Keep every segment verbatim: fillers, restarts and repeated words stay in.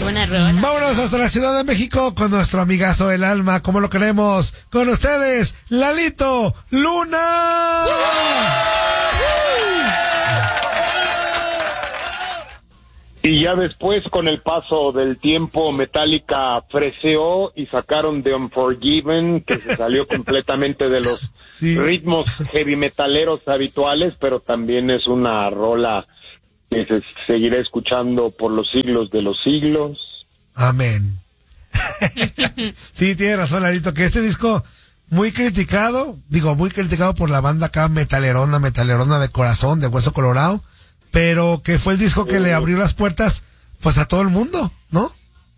buena rola. Vámonos hasta la Ciudad de México con nuestro amigazo del alma, como lo queremos. Con ustedes, Lalito Luna. Y ya después, con el paso del tiempo, Metallica freseó y sacaron The Unforgiven, que se salió completamente de los sí. ritmos heavy metaleros habituales, pero también es una rola que se seguirá escuchando por los siglos de los siglos. Amén. Sí, tiene razón, Larito, que este disco muy criticado, digo, muy criticado por la banda acá metalerona, metalerona de corazón, de Hueso Colorado, pero que fue el disco que le abrió las puertas pues a todo el mundo, ¿no?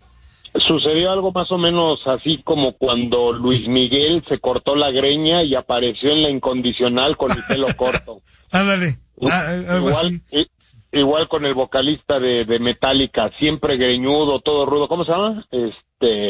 Sucedió algo más o menos así como cuando Luis Miguel se cortó la greña y apareció en La Incondicional con el pelo corto. Ándale. Ah, igual, igual con el vocalista de, de Metallica, siempre greñudo, todo rudo. ¿Cómo se llama? Este...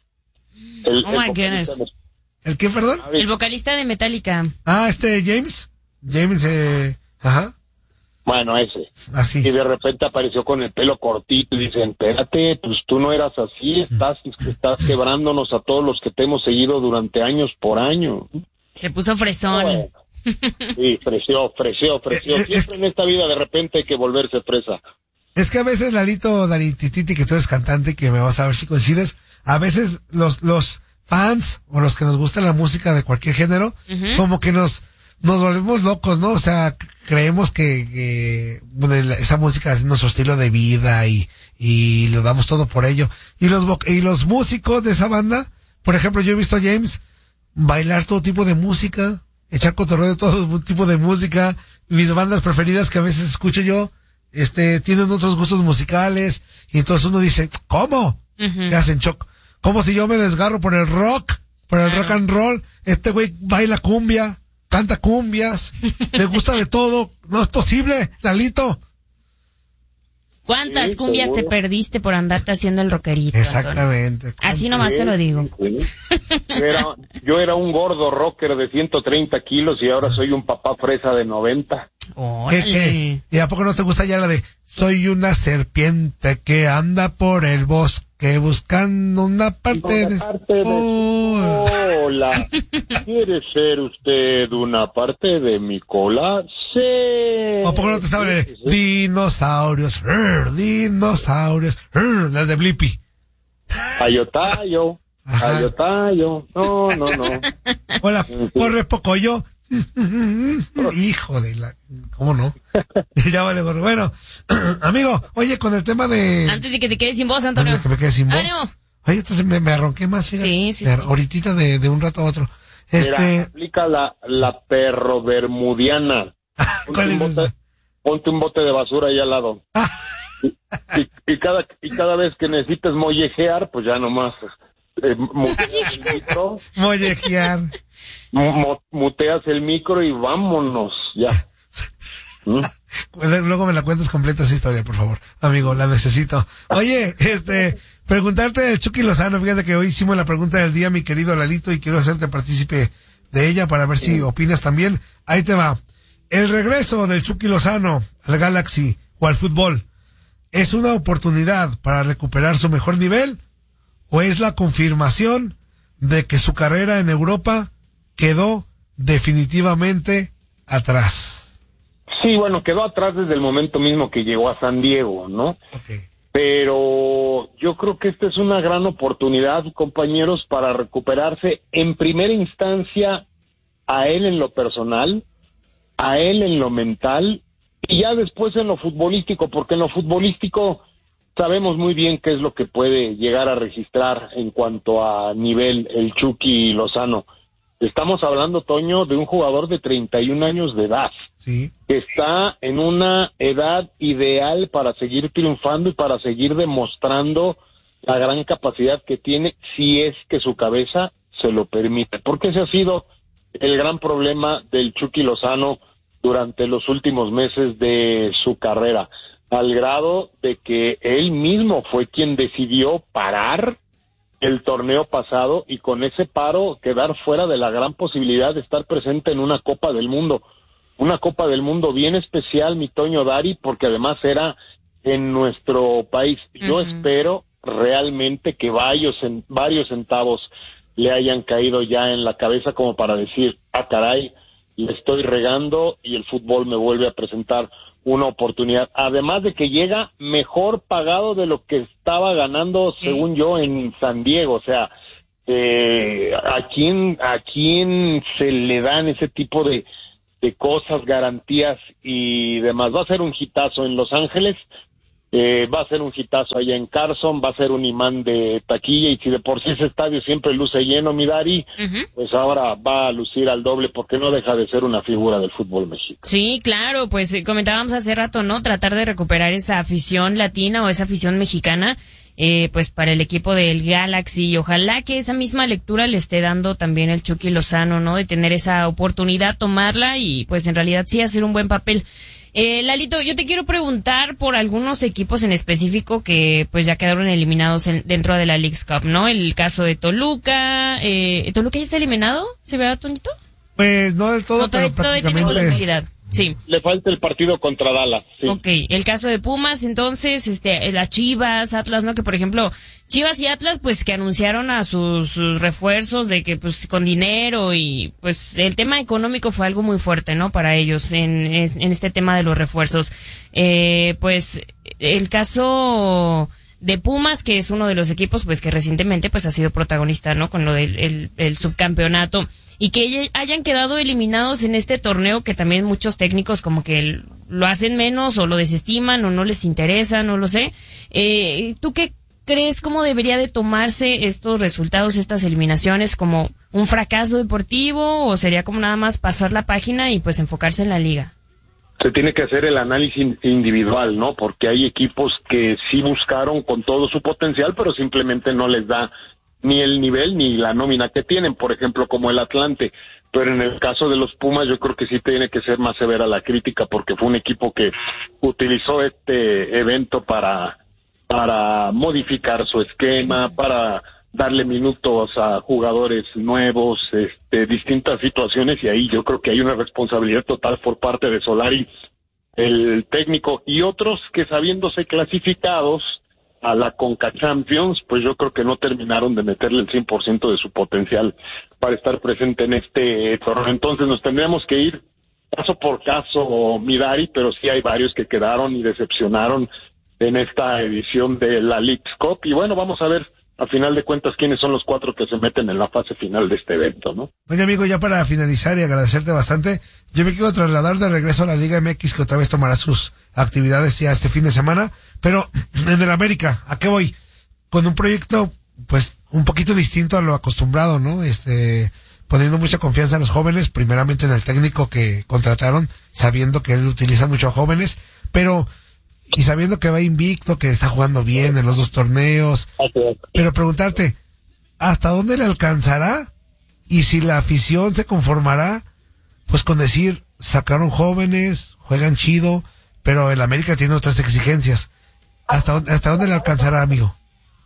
El, oh el my goodness. De... ¿El qué, perdón? El vocalista de Metallica. Ah, este James. James, eh... Ajá. Bueno, ese. Así. Y de repente apareció con el pelo cortito y dice, espérate, pues tú no eras así, estás, estás quebrándonos a todos los que te hemos seguido durante años por año. Se puso fresón. Bueno, sí, freseó, freseó, freseó. Siempre es... en esta vida de repente hay que volverse fresa. Es que a veces, Lalito Daritititi, que tú eres cantante, que me vas a ver si coincides, a veces los, los fans o los que nos gusta la música de cualquier género, uh-huh. como que nos... nos volvemos locos, ¿no? O sea, creemos que, que bueno, esa música es nuestro estilo de vida y, y lo damos todo por ello. Y los, y los músicos de esa banda, por ejemplo, yo he visto a James bailar todo tipo de música, echar cotorreo de todo tipo de música. Mis bandas preferidas que a veces escucho yo, este, tienen otros gustos musicales. Y entonces uno dice, ¿cómo? Uh-huh. ¿Qué hacen, Choc? ¿Cómo si yo me desgarro por el rock, por el uh-huh. rock and roll? Este güey baila cumbia. Canta cumbias, le gusta de todo, no es posible, Lalito. ¿Cuántas sí, cumbias seguro. Te perdiste por andarte haciendo el rockerito? Exactamente. Antonio? Así nomás sí, te lo digo. Sí. Yo, era, yo era un gordo rocker de ciento treinta kilos y ahora soy un papá fresa de noventa. ¿Qué, qué? ¿Y a poco no te gusta ya la de soy una serpiente que anda por el bosque buscando una parte, una parte de... Oh. Hola, ¿quiere ser usted una parte de mi cola? Sí. ¿O a poco no te sabe sí, sí. dinosaurios, rrr, dinosaurios, rrr, las de Blippi? Ayotayo, ayotayo, no, no, no. Hola, corre poco yo. Hijo de la... ¿Cómo no? Ya vale, gorro. Bueno, amigo, oye, con el tema de... Antes de que te quedes sin voz, Antonio. Antes de que me quede sin voz. ¡Ánimo! Oye, entonces me, me arronqué más, fíjate. Sí, sí, me, sí. Ahorita de, de un rato a otro. Este... Mira, aplica la, la perro bermudiana. ¿Cuál es bote, ponte un bote de basura ahí al lado. y, y, y, cada, y cada vez que necesites mollejear, pues ya nomás... Eh, muteas el micro. Mollejear. Muteas el micro y vámonos, ya. ¿Mm? Luego me la cuentas completa esa historia, por favor. Amigo, la necesito. Oye, este, preguntarte de Chucky Lozano, fíjate que hoy hicimos la pregunta del día, mi querido Lalito, y quiero hacerte partícipe de ella para ver si opinas también. Ahí te va. El regreso del Chucky Lozano al Galaxy o al fútbol, ¿es una oportunidad para recuperar su mejor nivel? ¿O es la confirmación de que su carrera en Europa quedó definitivamente atrás? Sí, bueno, quedó atrás desde el momento mismo que llegó a San Diego, ¿no? Okay. Pero yo creo que esta es una gran oportunidad, compañeros, para recuperarse en primera instancia a él en lo personal, a él en lo mental y ya después en lo futbolístico, porque en lo futbolístico sabemos muy bien qué es lo que puede llegar a registrar en cuanto a nivel el Chucky Lozano. Estamos hablando, Toño, de un jugador de treinta y un años de edad, sí, que está en una edad ideal para seguir triunfando y para seguir demostrando la gran capacidad que tiene, si es que su cabeza se lo permite. Porque ese ha sido el gran problema del Chucky Lozano durante los últimos meses de su carrera, al grado de que él mismo fue quien decidió parar el torneo pasado y con ese paro quedar fuera de la gran posibilidad de estar presente en una Copa del Mundo. Una Copa del Mundo bien especial, mi Toño Dari, porque además era en nuestro país. Yo uh-huh. espero, realmente que varios, en, varios centavos le hayan caído ya en la cabeza como para decir, ah, caray, le estoy regando y el fútbol me vuelve a presentar una oportunidad. Además de que llega mejor pagado de lo que estaba ganando, según yo, en San Diego. O sea, eh, ¿a quién, a quién se le dan ese tipo de, de cosas, garantías y demás? Va a ser un hitazo en Los Ángeles. Eh, va a ser un hitazo allá en Carson, va a ser un imán de taquilla, y si de por sí ese estadio siempre luce lleno, mi Dari, uh-huh. pues ahora va a lucir al doble, porque no deja de ser una figura del fútbol mexicano. Sí, claro, pues comentábamos hace rato, ¿no? Tratar de recuperar esa afición latina o esa afición mexicana, eh, pues para el equipo del Galaxy, y ojalá que esa misma lectura le esté dando también el Chucky Lozano, ¿no? De tener esa oportunidad, tomarla y pues en realidad sí hacer un buen papel. Eh, Lalito, yo te quiero preguntar por algunos equipos en específico que pues ya quedaron eliminados en, dentro de la Leagues Cup, ¿no? El caso de Toluca, eh, ¿Toluca ya está eliminado? ¿Se ve, Tonito? Pues no del todo, no, pero prácticamente posibilidad. Sí. Le falta el partido contra Dallas. Sí. Ok, el caso de Pumas, entonces, este, las Chivas, Atlas, ¿no? Que por ejemplo, Chivas y Atlas, pues que anunciaron a sus, sus refuerzos de que, pues, con dinero y, pues, el tema económico fue algo muy fuerte, ¿no? Para ellos en, en este tema de los refuerzos. Eh, pues, el caso de Pumas, que es uno de los equipos, pues, que recientemente, pues, ha sido protagonista, ¿no? Con lo del el, el subcampeonato. Y que hayan quedado eliminados en este torneo, que también muchos técnicos como que lo hacen menos o lo desestiman o no les interesa, no lo sé. Eh, ¿Tú qué crees, cómo debería de tomarse estos resultados, estas eliminaciones, como un fracaso deportivo, o sería como nada más pasar la página y pues enfocarse en la liga? Se tiene que hacer el análisis individual, ¿no? Porque hay equipos que sí buscaron con todo su potencial, pero simplemente no les da ni el nivel ni la nómina que tienen, por ejemplo, como el Atlante. Pero en el caso de los Pumas, yo creo que sí tiene que ser más severa la crítica, porque fue un equipo que utilizó este evento para, para modificar su esquema, para darle minutos a jugadores nuevos, este, distintas situaciones, y ahí yo creo que hay una responsabilidad total por parte de Solari, el técnico, y otros que, sabiéndose clasificados a la Conca Champions, pues yo creo que no terminaron de meterle el cien por ciento de su potencial para estar presente en este torneo. Entonces nos tendríamos que ir caso por caso, Midari, pero sí hay varios que quedaron y decepcionaron en esta edición de la Leagues Cup. Y bueno, vamos a ver a final de cuentas quiénes son los cuatro que se meten en la fase final de este evento, ¿no? Oye, amigo, ya para finalizar y agradecerte bastante, yo me quiero trasladar de regreso a la Liga M X, que otra vez tomará sus actividades ya este fin de semana, pero en el América, ¿a qué voy? Con un proyecto, pues, un poquito distinto a lo acostumbrado, ¿no? Este, poniendo mucha confianza en los jóvenes, primeramente en el técnico que contrataron, sabiendo que él utiliza mucho a jóvenes, pero y sabiendo que va invicto, que está jugando bien en los dos torneos, pero preguntarte, ¿hasta dónde le alcanzará? Y si la afición se conformará, pues con decir, sacaron jóvenes, juegan chido, pero el América tiene otras exigencias. ¿Hasta, hasta dónde le alcanzará, amigo?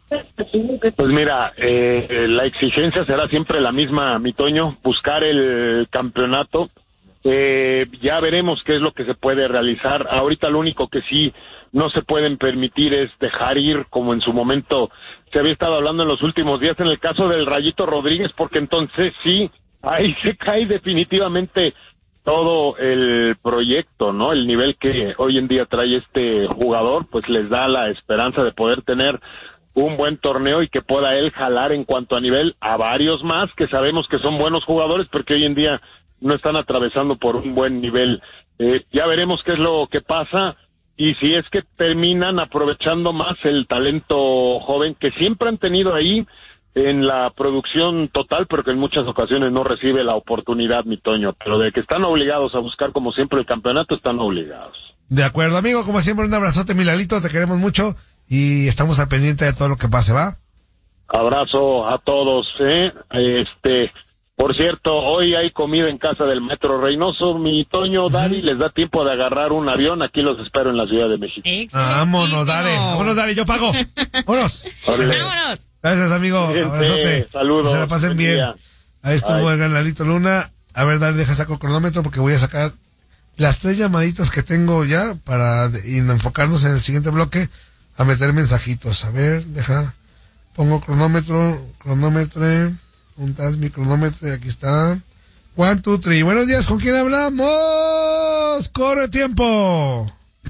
Pues mira, eh, la exigencia será siempre la misma, mi Toño, buscar el campeonato. Eh, ya veremos qué es lo que se puede realizar. Ahorita lo único que sí no se pueden permitir es dejar ir, como en su momento se había estado hablando en los últimos días en el caso del Rayito Rodríguez, porque entonces sí, ahí se cae definitivamente todo el proyecto, ¿no? El nivel que hoy en día trae este jugador, pues les da la esperanza de poder tener un buen torneo y que pueda él jalar en cuanto a nivel a varios más que sabemos que son buenos jugadores, porque hoy en día no están atravesando por un buen nivel. Eh, ya veremos qué es lo que pasa y si es que terminan aprovechando más el talento joven que siempre han tenido ahí en la producción total, pero que en muchas ocasiones no recibe la oportunidad, mi Toño. Pero de que están obligados a buscar como siempre el campeonato, están obligados. De acuerdo, amigo, como siempre un abrazote, Milalito, te queremos mucho y estamos al pendiente de todo lo que pase, ¿va? Abrazo a todos, ¿eh? Este... Por cierto, hoy hay comida en casa del Metro Reynoso. Mi Toño, Dari, les da tiempo de agarrar un avión. Aquí los espero en la Ciudad de México. Vámonos, Dari. Vámonos, Dari. Yo pago. Vámonos. Vámonos. Gracias, amigo. Gente, abrazote. saludos. Que se la pasen bien. Día. Ahí estuvo el gran Lalito Luna. A ver, Dari, deja saco el cronómetro porque voy a sacar las tres llamaditas que tengo ya para enfocarnos en el siguiente bloque a meter mensajitos. A ver, deja, pongo cronómetro, cronómetro, ¿dónde estás mi cronómetro? Aquí está. One, two, three. Buenos días, ¿con quién hablamos? Corre tiempo.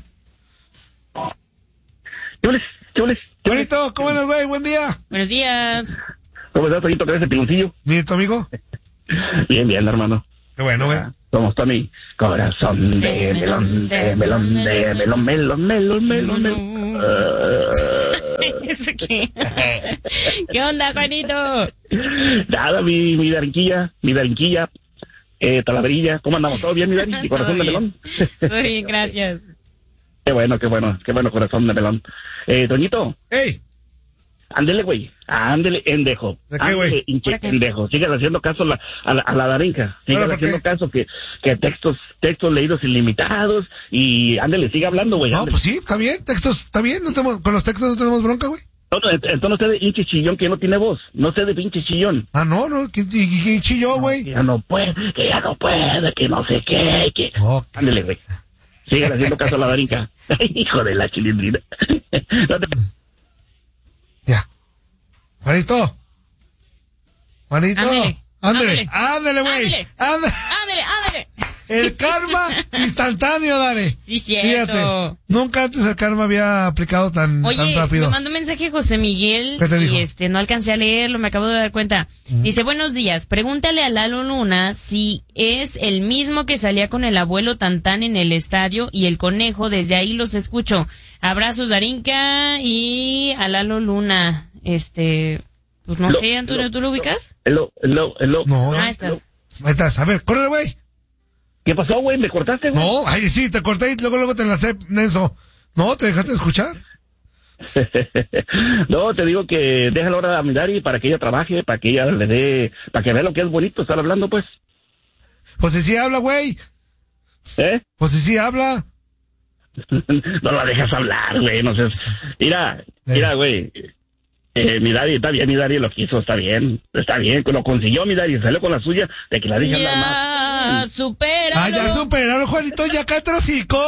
Chules, chules. Bonito, ¿cómo andas, güey? Buen día. Buenos días. ¿Cómo estás, Toñito? ¿Qué es el piloncillo? Mire, tu amigo. Bien, bien, hermano. Qué bueno, güey. Somos Tony. Corazón de melón, de melón, de melón, melón, melón, melón, melón. ¿Eso qué? ¿Qué onda, Juanito? Nada, mi, mi darinquilla, mi darinquilla, eh, talaverilla. ¿Cómo andamos? ¿Todo bien, mi darinquilla? ¿Y corazón de melón? Muy bien, gracias. Qué bueno, qué bueno, qué bueno, corazón de melón. Eh, Toñito. ¡Ey! Ándele, güey. Ándele, endejo. ¿De qué, güey? Hinche, endejo. Sigue haciendo caso a la, a la, a la darinca. Sigue ¿Pero por haciendo qué? caso que, que textos, textos leídos ilimitados. Y ándele, sigue hablando, güey. No, ándele. pues sí, está bien, textos, está bien, no tenemos, con los textos no tenemos bronca, güey. No, no, entonces usted de hinche chillón que no tiene voz. No sé de pinche chillón. Ah, no, no, ¿quién, quién, quién chilló, güey? Que ya no puede, que ya no puede, que no sé qué, que... Ok. Ándele, güey. Sigue haciendo caso a la darinca. Hijo de la chilindrina. No te... Ya. Juanito. Juanito. Ándele, Ándele. Ándele, güey. Ándele. Ándele. Ándale, ándale. El karma instantáneo, dale. Sí, cierto. Fíjate, nunca antes el karma había aplicado tan, tan Oye, rápido. me mandó un mensaje José Miguel ¿Qué te y dijo? este no alcancé a leerlo, me acabo de dar cuenta. Dice, buenos días, pregúntale a Lalo Luna si es el mismo que salía con el abuelo Tantán en el estadio y el conejo, desde ahí los escucho. Abrazos, Darinka, y a Lalo Luna. Este, pues no Lo- sé, Antonio, lo- ¿tú lo ubicas? Hello, hello, hello. No, Ah, no. estás. Ahí estás, a ver, córrele, güey. ¿Qué pasó, güey? ¿Me cortaste, güey? No, ay, sí, te corté y luego, luego te enlacé, Nenso. No, te dejaste de escuchar. No, te digo que déjalo ahora a mi Dari para que ella trabaje, para que ella le dé, para que vea lo que es bonito estar hablando, pues. Pues si sí habla, güey. ¿Eh? Pues si sí habla. No la dejas hablar, güey, no sé. Mira, mira, güey. Eh, mi Dari, está bien, mi Dari lo quiso, está bien, está bien, lo consiguió mi Dari, salió con la suya de que la deje hablar más. Ya, supéralo. Ah, ya superaron, Juanito, ya cállate el hocico.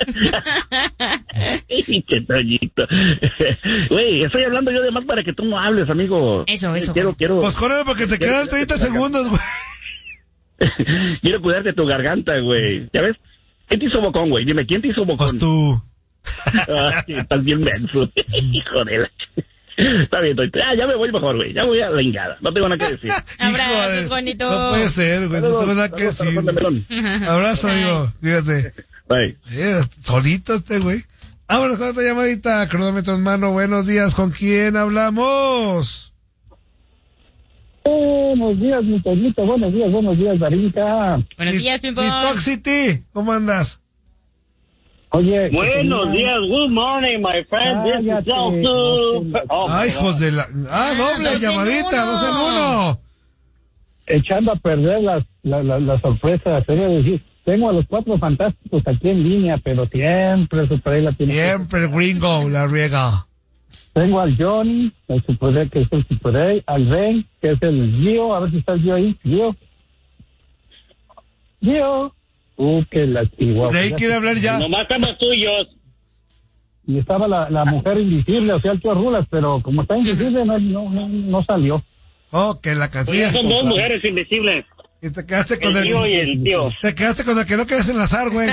Qué Toñito. Güey, estoy hablando yo de más para que tú no hables, amigo. Eso, eso. Quiero, quiero, Pues córrele porque te Quiero- quedan treinta segundos, güey. quiero cuidarte tu garganta, güey. ¿Ya ves? ¿Quién te hizo bocón, güey? Dime, ¿quién te hizo bocón? Pues tú. Ay, estás bien menso. Hijo de la... Está bien, estoy... Ah, ya me voy mejor, güey. Ya voy a la ingada. No tengo nada que decir. Abrazos, Hijo de- Juanito. No puede ser, güey. No tengo nada que Saludos, saludos, decir. melón. Abrazo, amigo. Fíjate. Bye. Eh, solito este, güey. Vámonos con otra llamadita. Cronómetro en mano. Buenos días. ¿Con quién hablamos? Buenos días, mi Toñito. Buenos días, buenos días, Darinka. Buenos días, Pimpón. Mi Toxity. ¿Cómo andas? Oye. Buenos días, good morning, my friend. This is Cállate, Elsu. no te- Oh, Ay, my hijos God. de la... Ah, doble dos en llamadita. uno. Dos en uno. Echando a perder las, la, la, la sorpresa. Te voy a decir, tengo a los cuatro fantásticos aquí en línea, pero siempre Super A la tiene. Siempre el gringo la riega. Tengo al Johnny, el Super A, que es el Super A, al Ben, que es el Gio, a ver si está el Gio ahí. Gio. Gio. Uh, que la chihuahua. De ahí quiere hablar ya. Nomás estamos tuyos. Y estaba la, la mujer invisible, o sea, el tío Rulas, pero como está invisible, no, no, no, no salió. Oh, que la Pues ya canción. son dos mujeres invisibles. Y te quedaste con El tío y el... el tío. Te quedaste con el que no querías enlazar, güey.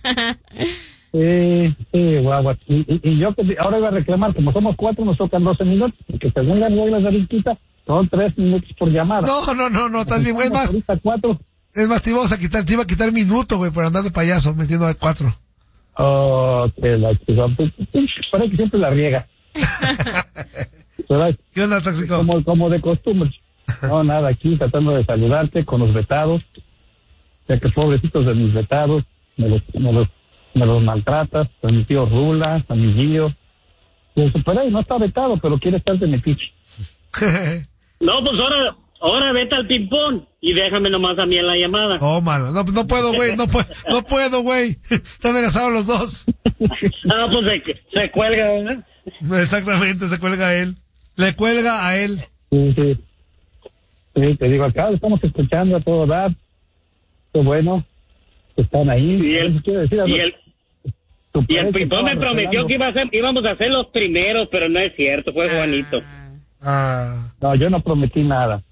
Sí, sí, guagua. Y, y, y yo que ahora iba a reclamar, como somos cuatro, nos tocan doce minutos, porque según las reglas de Riquita, son tres minutos por llamada. No, no, no, no, estás bien, güey. Es más, Ahorita cuatro. es más, te íbamos a quitar, te iba a quitar minuto, güey, por andar de payaso, metiendo a cuatro. Oh, que la chihuahua. Pues, sí, parece que siempre la riega. ¿Verdad? ¿Qué onda, tóxico? Como, como de costumbre. No, nada, aquí tratando de saludarte con los vetados. Ya que pobrecitos de mis vetados, me los, me los, me los maltratas. A mi tío Rula, a mi Gio. Y el Super A no está vetado, pero quiere estar de metiche. No, pues ahora, ahora vete al ping-pong y déjame nomás a mí en la llamada. Oh, mano, no, no puedo, güey, no puedo, no puedo, güey. Están enlazados los dos. Ah, pues se, se cuelga, ¿verdad? Exactamente, se cuelga a él. Le cuelga a él. Sí, sí. Sí, te digo, acá estamos escuchando a todo dar. Qué bueno. Están ahí. Y el, Quiero decir, y el, Y el Pimpón me prometió que iba a ser, íbamos a ser los primeros, pero no es cierto, fue Juanito. Ah. No, yo no prometí nada.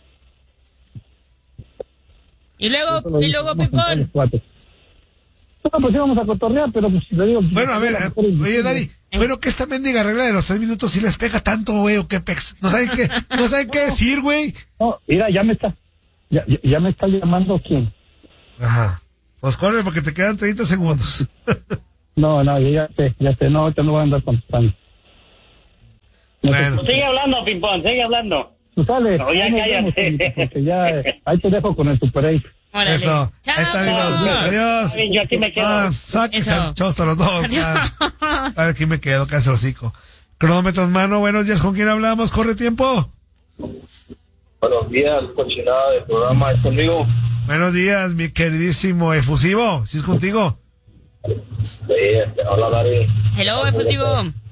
Y luego, y luego, Pimpón. No, pues íbamos a cotorrear, pero pues le digo... Bueno, a ver, eh, oye, Dari, bueno, que esta mendiga regla de los tres minutos si les pega tanto, güey, o qué pex. No saben qué, no saben qué decir, güey. No, mira, ya me está, ya, ya, ya me está llamando quién. Ajá. Pues corre porque te quedan treinta segundos. No, no, ya sé, ya sé, no, ahorita no voy a andar contestando. No bueno. Te... Sigue hablando, Pimpón, sigue hablando. Tú sales. No, ya cállate. Porque ya, eh, ahí te dejo con el Super eight. Órale. Eso. Chao. Ahí está, amigos. Adiós. Bien, yo aquí me quedo. Ah, sáquese Eso. el chosto los dos. Ah, aquí me quedo, casi el hocico. Cronómetro en mano, buenos días, ¿con quién hablamos? ¿Corre tiempo? Buenos días, cochinada del programa, ¿es conmigo? Buenos días, mi queridísimo efusivo, ¿sí es contigo? Sí, este, hola, Dari. Hello, efusivo.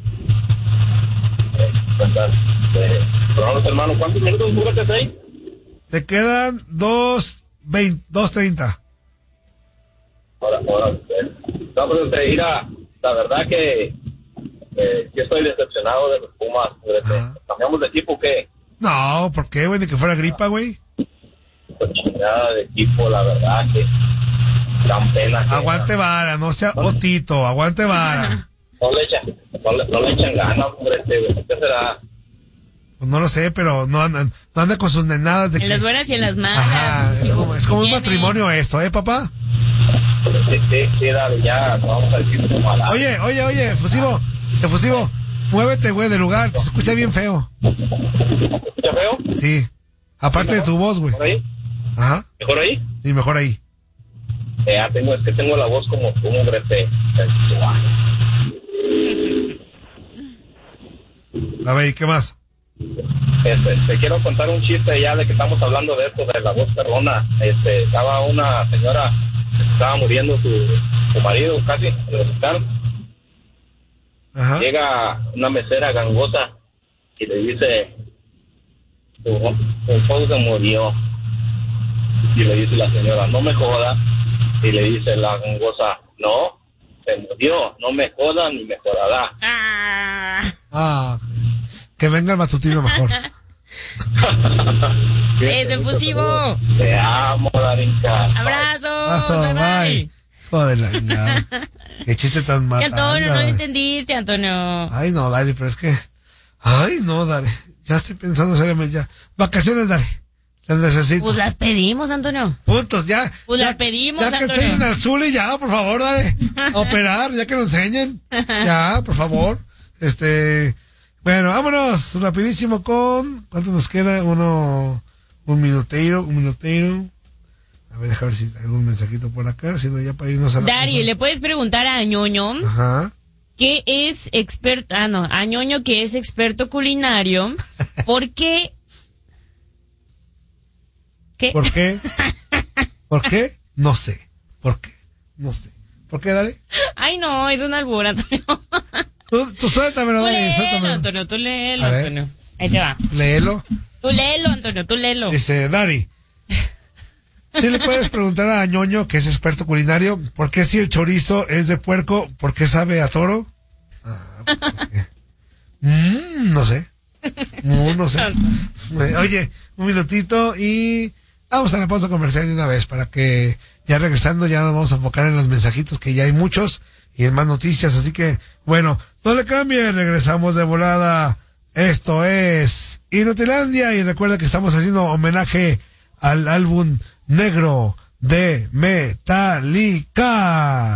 ¿Cómo estás? Eh, Cronómetro, hermano, ¿cuántos minutos duraste ahí? Te quedan dos, veinte, dos treinta. Ahora, ahora, eh, no, pues, este, mira, la verdad que eh, yo estoy decepcionado de los Pumas. Este, ¿cambiamos de equipo o qué? No, ¿por qué, güey? Ni que fuera gripa, güey. Cochinada de equipo, la verdad que dan pena. Que Aguante vara, no sea otito, aguante vara. No le echan, no le, no le echan ganas, hombre, este, ¿qué será? Pues no lo sé, pero no andan, no andan con sus nenadas de En que... las buenas y en las malas. Ajá, es como, es como un Tiene. matrimonio esto, ¿eh, papá? Sí, sí, sí, dale, ya, no vamos a decir como mala. Oye, oye, oye, efusivo, efusivo, muévete, güey, del lugar, te escucha bien feo. ¿Te escucha feo? Sí, aparte de tu voz, güey. ¿Mejor ahí? Ajá, ¿Mejor ahí? sí, mejor ahí. Eh, ah, tengo, es que tengo la voz como un hombre este. A ver, ¿y qué más? Este, te quiero contar un chiste ya de que estamos hablando de esto, de la voz perrona. Este, estaba una señora, estaba muriendo su, su marido casi, en el hospital. Ajá. Llega una mesera gangosa y le dice, tu, tu esposo se murió. Y le dice la señora, no me joda. Y le dice la gangosa, no, se murió, no me joda ni me jodará. Ah. Ah, que venga el matutino mejor. Es efusivo. Te amo, Darinka. Abrazo. Paso, Bye, bye. bye. Joder, la chingada. Qué chiste tan Que matando. Antonio, no lo entendiste, Antonio. Ay, no, Dari, pero es que... Ay, no, Dari. Ya estoy pensando seriamente ya. Vacaciones, Dari. Las necesito. Pues las pedimos, Antonio. Puntos, ya. Pues ya, las pedimos, Ya que Antonio. estén en el Zuli, ya, por favor, Dari. A operar, ya que lo enseñen. Ya, por favor. Este... Bueno, vámonos rapidísimo con... ¿Cuánto nos queda? Uno... Un minuteiro, un minuteiro. A ver, déjame ver si hay algún mensajito por acá, si no ya para irnos a la Dari, pausa. ¿le puedes preguntar a Ñoño Ajá. que es experto, ah no, a Ñoño que es experto culinario, ¿por qué? ¿Qué? ¿Por qué? ¿Por qué? No sé. ¿Por qué? No sé. ¿Por qué, Dari? Ay no, es un albur, Antonio. Tú, tú suéltamelo, Tú Dari, léelo, suéltamelo. Antonio, tú léelo, A ver. Antonio. Ahí te va. Léelo. Tú léelo, Antonio, tú léelo. Dice, Dari, ¿sí le puedes preguntar a Ñoño, que es experto culinario, por qué si el chorizo es de puerco, por qué sabe a toro? Ah, ¿por qué? Mm, no sé. Mm, no sé. Oye, un minutito y vamos a la pausa comercial de una vez para que ya regresando ya nos vamos a enfocar en los mensajitos, que ya hay muchos y en más noticias, así que bueno, no le cambie, regresamos de volada. Esto es Inutilandia y recuerda que estamos haciendo homenaje al álbum negro de Metallica.